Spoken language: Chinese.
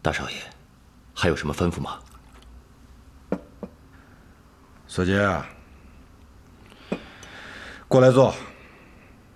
大少爷，还有什么吩咐吗？ 索杰啊，过来坐。